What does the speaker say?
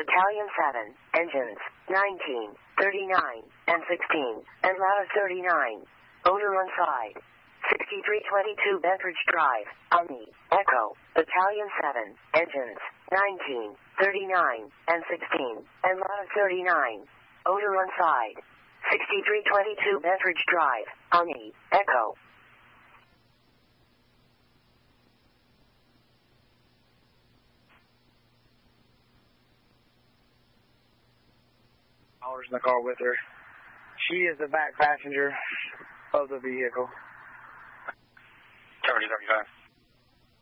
Battalion 7, engines 19, 39, and 16, and ladder 39. Odor on side. 6322 Bentridge Drive, Omni, Echo, Battalion 7, engines 19, 39, and 16, and ladder 39. Odor on side. 6322 Bentridge Drive, Omni, Echo. In the car with her. She is the back passenger of the vehicle. 7035.